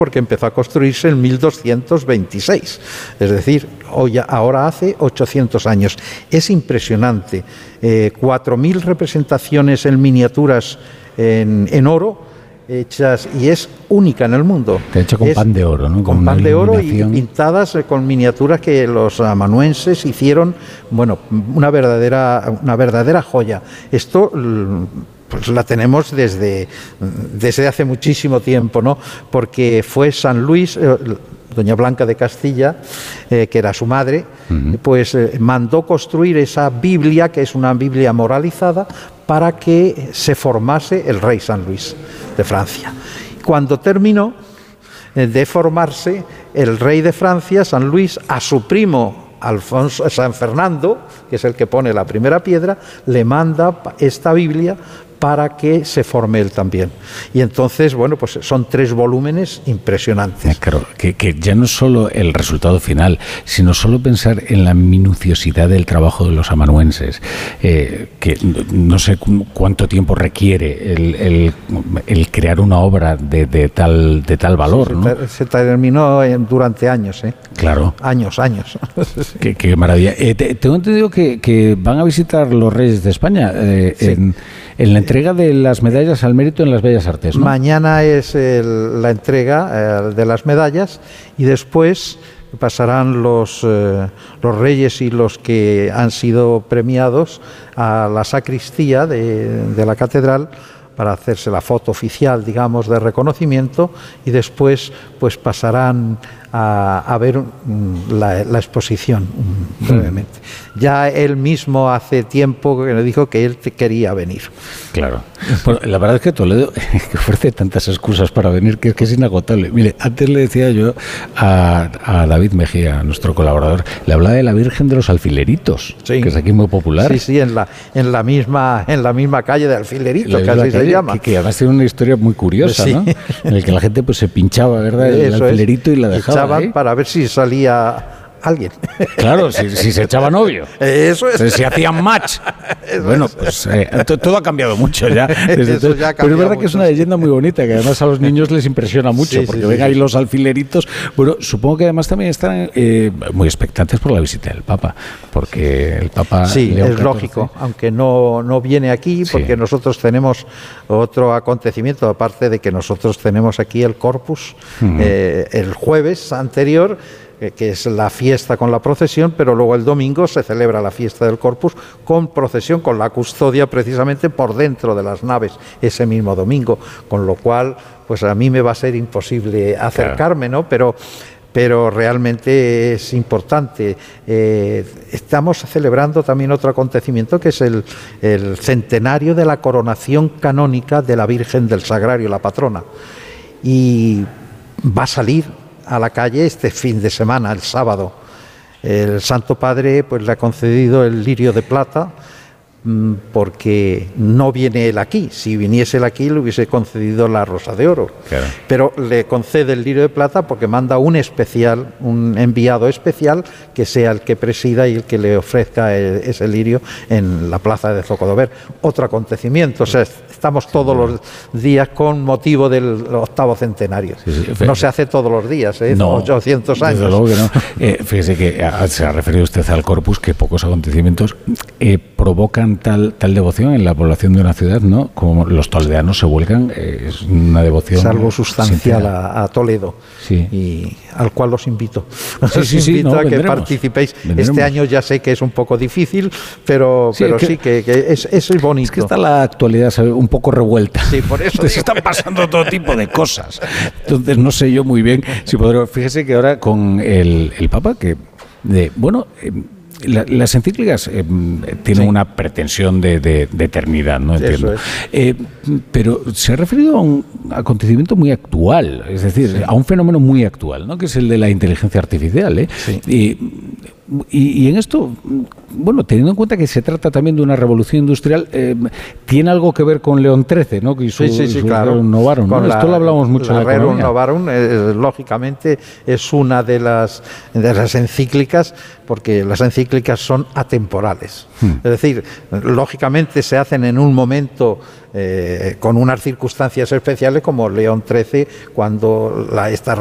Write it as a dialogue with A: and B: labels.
A: porque empezó a construirse en 1226, es decir, ahora hace 800 años. Es impresionante, 4.000 representaciones en miniaturas en oro hechas, y es única en el mundo.
B: Está hecha con pan de oro, ¿no?
A: Con pan de oro y pintadas con miniaturas que los amanuenses hicieron, bueno, una verdadera joya. Esto pues la tenemos desde hace muchísimo tiempo, ¿no? Porque fue San Luis, doña Blanca de Castilla, que era su madre, pues mandó construir esa Biblia, que es una Biblia moralizada, para que se formase el rey San Luis de Francia. Cuando terminó de formarse, el rey de Francia, San Luis, a su primo San Fernando, que es el que pone la primera piedra, le manda esta Biblia para que se forme él también. Y entonces, bueno, pues son 3 volúmenes impresionantes.
B: Claro, que ya no es solo el resultado final, sino solo pensar en la minuciosidad del trabajo de los amanuenses, que no sé cuánto tiempo requiere el crear una obra de tal valor, sí, ¿no?
A: Se terminó durante años, ¿eh?
B: Claro.
A: Años.
B: Qué maravilla. Tengo entendido que van a visitar los Reyes de España sí. En la entrega de las medallas al mérito en las Bellas Artes, ¿no?
A: Mañana es la entrega de las medallas, y después pasarán los reyes y los que han sido premiados a la sacristía de la catedral para hacerse la foto oficial, digamos, de reconocimiento, y después pues pasarán a ver la exposición brevemente. Ya él mismo hace tiempo que me dijo que él quería venir.
B: Claro. Bueno, la verdad es que Toledo que ofrece tantas excusas para venir que es inagotable. Mire, antes le decía yo a David Mejía, nuestro colaborador, le hablaba de la Virgen de los Alfileritos, sí, que es aquí muy popular.
A: Sí, en la misma calle de Alfileritos, que así se llama.
B: Que además tiene una historia muy curiosa, sí, ¿no? En el que la gente pues se pinchaba, ¿verdad? El alfilerito y la dejaba
A: para ver si salía alguien.
B: Claro, si se echaba novio.
A: Eso es.
B: Si hacían match. Bueno, pues todo ha cambiado mucho ya. Pero es verdad mucho, que es una leyenda muy bonita, que además a los niños les impresiona mucho, porque ven ahí los alfileritos. Bueno, supongo que además también están muy expectantes por la visita del Papa, porque el Papa...
A: Sí, León es XIV, lógico, aunque no viene aquí, porque nosotros tenemos otro acontecimiento, aparte de que nosotros tenemos aquí el Corpus, el jueves anterior, que es la fiesta con la procesión, pero luego el domingo se celebra la fiesta del Corpus con procesión, con la custodia precisamente por dentro de las naves ese mismo domingo, con lo cual pues a mí me va a ser imposible acercarme, ¿no? Pero realmente es importante. Estamos celebrando también otro acontecimiento, que es el centenario de la coronación canónica de la Virgen del Sagrario, la patrona, y va a salir a la calle este fin de semana, el sábado. El Santo Padre pues le ha concedido el lirio de plata, porque no viene él aquí. Si viniese él aquí le hubiese concedido la rosa de oro, claro. Pero le concede el lirio de plata porque manda un enviado especial, que sea el que presida y el que le ofrezca ese lirio en la plaza de Zocodover. Otro acontecimiento, o sea, estamos todos los días con motivo del 8º centenario. No se hace todos los días, no, 800 años.
B: Desde luego que no. Fíjese que se ha referido usted al Corpus, que pocos acontecimientos provocan tal devoción en la población de una ciudad, ¿no? Como los toledanos se vuelcan, es una devoción.
A: Es algo sustancial a Toledo, sí, y al cual los invito. Os invito a que participéis. Este año ya sé que es un poco difícil, pero sí que es bonito.
B: Es que está la actualidad un poco revuelta.
A: Sí, por eso.
B: Se están pasando todo tipo de cosas. Entonces no sé yo muy bien si podré. Fíjese que ahora con el Papa, las encíclicas tienen una pretensión de eternidad, ¿no? Entiendo. Pero se ha referido a un acontecimiento muy actual, es decir, a un fenómeno muy actual, ¿no? Que es el de la inteligencia artificial, ¿eh? Sí. Y en esto, bueno, teniendo en cuenta que se trata también de una revolución industrial, tiene algo que ver con León XIII, ¿no? Y
A: sí, claro.
B: Novarum, ¿no? Esto lo hablamos mucho en la
A: Rerum
B: economía.
A: Novarum, lógicamente, es una de las encíclicas, porque las encíclicas son atemporales. Es decir, lógicamente se hacen en un momento con unas circunstancias especiales, como León XIII, cuando esta